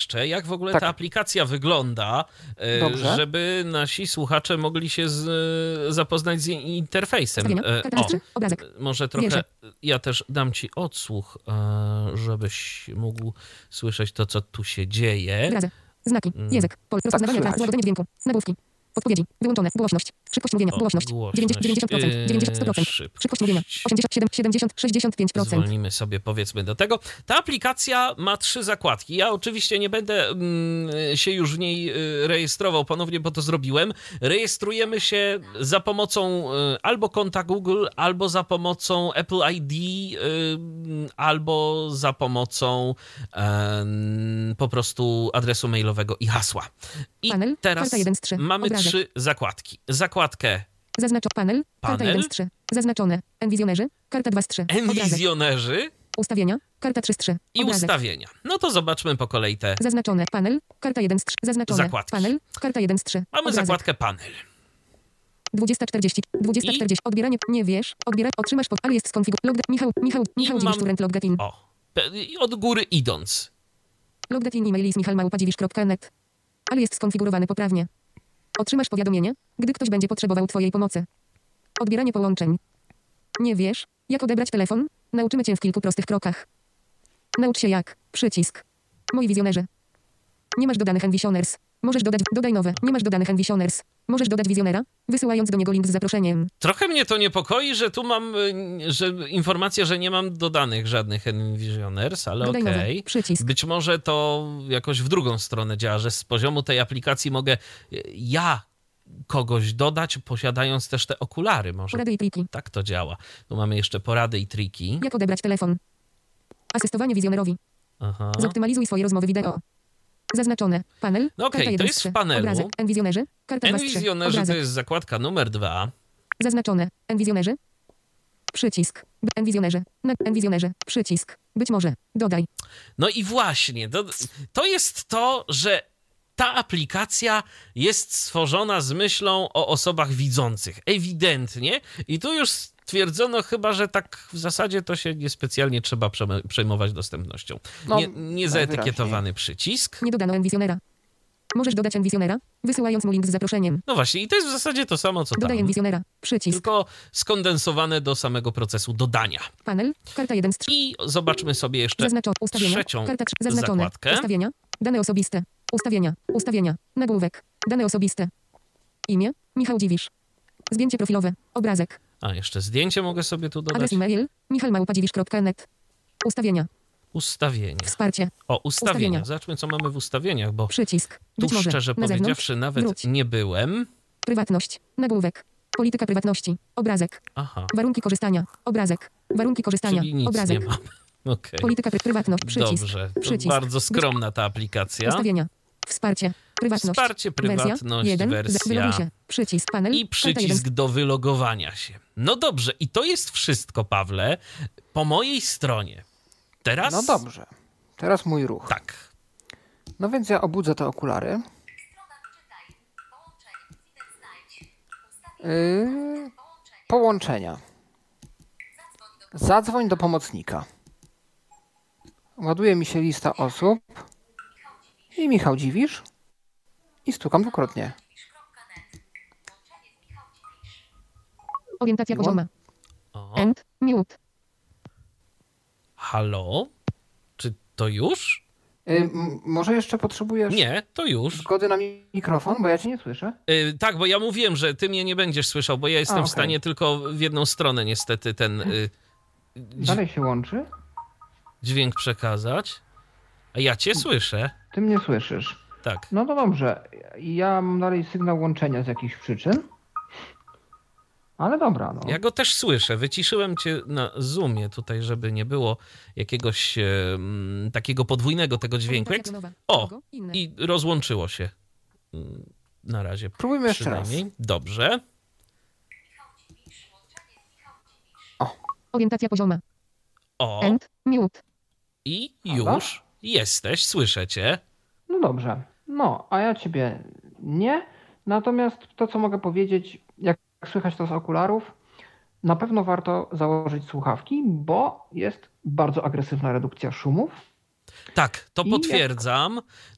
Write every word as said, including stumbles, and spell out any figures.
jeszcze, jak w ogóle Tak. ta aplikacja wygląda, e, Dobrze. żeby nasi słuchacze mogli się z, zapoznać z jej interfejsem. E, o, Obrazek. może trochę Wieże. ja też dam ci odsłuch, e, żebyś mógł słyszeć to, co tu się dzieje. Wyrazy. Znaki. Język. Pol. Rozpoznawanie słychać. tak. Ładowanie dźwięku. Nagłówki. Podpowiedzi. Wyłączone. Głośność. Szybkość mówienia. O, Głośność. głośność. dziewięćdziesiąt, dziewięćdziesiąt procent. Yy, dziewięćdziesiąt, sto procent. szybkość. Szybkość mówienia. osiemdziesiąt siedem, siedemdziesiąt, sześćdziesiąt pięć procent. Zwolnimy sobie, powiedzmy, do tego. Ta aplikacja ma trzy zakładki. Ja oczywiście nie będę mm, się już w niej y, rejestrował ponownie, bo to zrobiłem. Rejestrujemy się za pomocą y, albo konta Google, albo za pomocą Apple I D, y, albo za pomocą y, po prostu adresu mailowego i hasła. I Panel, teraz karta jeden z trzy. mamy Obrazek. trzy zakładki. Zakładkę Zaznaczo panel. Karta Panel. jeden z trzy. Zaznaczone. Enwizjonerzy. Karta dwa z trzy. Obrazek. Enwizjonerzy Ustawienia. Karta trzy z trzy. i Obrazek. ustawienia. No to zobaczmy po kolei te. Zaznaczone. Panel. Karta jeden z trzy. Zaznaczone. Zakładki. Panel. Karta jeden z trzy. Mamy Obrazek. zakładkę panel. dwadzieścia czterdzieści. dwadzieścia czterdzieści. Odbieranie. Nie wiesz. Odbierać. Otrzymasz pod. Ale jest skonfigurowany. Log. Michał. Michał. Michał mam- Dziwisz. Turent. Logget in. O, pe- i od góry idąc. Logget in e-mail is michal małpa dziwisz kropka net. Ale jest skonfigurowany poprawnie. Otrzymasz powiadomienie, gdy ktoś będzie potrzebował twojej pomocy. Odbieranie połączeń. Nie wiesz, jak odebrać telefon? Nauczymy cię w kilku prostych krokach. Naucz się jak. Przycisk. Moi wizjonerzy. Nie masz dodanych Envisioners. Możesz dodać. Dodaj nowe. Nie masz dodanych Envisioners. Możesz dodać wizjonera, wysyłając do niego link z zaproszeniem. Trochę mnie to niepokoi, że tu mam y, że informacja, że nie mam dodanych żadnych Envisioners, ale Dodaj okej. nowe. Przycisk. Być może to jakoś w drugą stronę działa, że z poziomu tej aplikacji mogę y, ja kogoś dodać, posiadając też te okulary. Może Porady i triki. tak to działa. Tu mamy jeszcze porady i triki. Jak odebrać telefon? Asystowanie wizjonerowi. Aha. Zoptymalizuj swoje rozmowy wideo. Zaznaczone. Panel. No okej, karta to jeden z jest w trzy. panelu. Obrazek. Enwizjonerzy. Karta dwa z trzy. Envisionerzy to Obrazek. jest zakładka numer dwa. Zaznaczone. Enwizjonerzy. Przycisk. B- Enwizjonerzy. Na- Enwizjonerzy. Przycisk. Być może. Dodaj. No i właśnie, to, to jest to, że ta aplikacja jest stworzona z myślą o osobach widzących. Ewidentnie. I tu już stwierdzono chyba, że tak w zasadzie to się niespecjalnie trzeba przeme- przejmować dostępnością. No, Nie, nie zaetykietowany najwyraźniej. przycisk. Nie dodano Enwizjonera. Możesz dodać Enwizjonera, wysyłając mu link z zaproszeniem. No właśnie, i to jest w zasadzie to samo, co Dodaj tam. Enwizjonera. Przycisk. Tylko skondensowane do samego procesu dodania. Panel. Karta jeden z trzy. I zobaczmy sobie jeszcze Zaznaczone. Ustawienia. trzecią Karta trzy. Zaznaczone. zakładkę. Ustawienia. Dane osobiste. Ustawienia. Ustawienia. Nagłówek. Dane osobiste. Imię. Michał Dziwisz. Zdjęcie profilowe. Obrazek. A, jeszcze zdjęcie mogę sobie tu dodać. Adres e-mail. michal małpa dziwisz kropka net. Ustawienia. Ustawienia. Wsparcie. O, ustawienia. Ustawienia. Zobaczmy, co mamy w ustawieniach, bo Przycisk. tu Być może. szczerze Na zewnątrz. powiedziawszy nawet Wróć. nie byłem. Prywatność. Nagłówek. Polityka prywatności. Obrazek. Aha, Warunki korzystania. Obrazek. Warunki korzystania. czyli nic Obrazek. nie mam. Okej, Polityka pry- prywatność. Przycisk. dobrze. To Przycisk. bardzo skromna ta aplikacja. Ustawienia. Wsparcie. Prywatność. Wsparcie, prywatność, wersja. jeden. wersja. Wyloguj się. Przycisk. Panel. I Karta jeden. przycisk do wylogowania się. No dobrze, i to jest wszystko, Pawle, po mojej stronie. Teraz... No dobrze. Teraz mój ruch. Tak. No więc ja obudzę te okulary. Yy, połączenia. Zadzwoń do pomocnika. Ładuje mi się lista osób. I Michał Dziwisz. I stukam dwukrotnie. Orientacja Było? pozioma. O, End. Mute. halo? Czy to już? Yy, m- może jeszcze potrzebujesz Nie, to już. zgody na mi- mikrofon, bo ja cię nie słyszę. Y, tak, bo ja mówiłem, że ty mnie nie będziesz słyszał, bo ja jestem A, w okej. stanie tylko w jedną stronę niestety ten y, dź- Dalej się łączy. dźwięk przekazać. A ja cię słyszę. Ty mnie słyszysz. Tak. No to dobrze. Ja mam dalej sygnał łączenia z jakichś przyczyn. Ale dobra, no. Ja go też słyszę. Wyciszyłem cię na Zoomie tutaj, żeby nie było jakiegoś e, mm, takiego podwójnego tego dźwięku. Jak... Orientacja pionowa. O, Logo. Inne. i rozłączyło się. Mm, Na razie. Spróbujmy jeszcze raz. Przynajmniej. Dobrze. Orientacja pozioma. O, End. Mute. i Halo? już jesteś, słyszę cię. No dobrze. No, a ja ciebie nie. Natomiast to, co mogę powiedzieć, jak słychać to z okularów, na pewno warto założyć słuchawki, bo jest bardzo agresywna redukcja szumów. Tak, to I jak- potwierdzam.